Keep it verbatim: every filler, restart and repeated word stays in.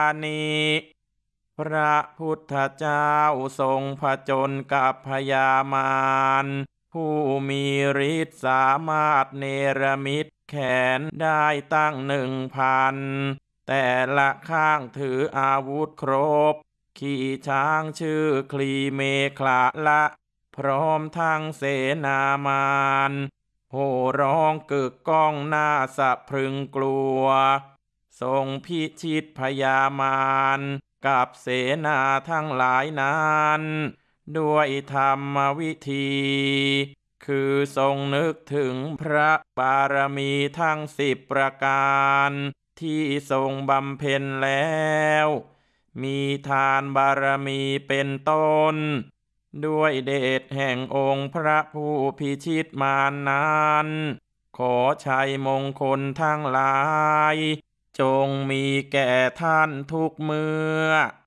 นิพระพุทธเจ้าทรงผจญกับพญามารผู้มีฤทธิ์สามารถเนรมิตแขนได้ตั้งหนึ่งพันแต่ละข้างถืออาวุธครบขี่ช้างชื่อคลีเมขลาละพร้อมทั้งเสนามารโห่ร้องกึกก้องหน้าสะพรึงกลัวทรงพิชิตพญามารกับเสนาทั้งหลายนั้นด้วยธรรมวิธีคือทรงนึกถึงพระบารมีทั้งสิบประการที่ทรงบำเพ็ญแล้วมีทานบารมีเป็นต้นด้วยเดชแห่งองค์พระผู้พิชิตมารนั้นขอชัยมงคลทั้งหลายจงมีแก่ท่านทุกเมื่อ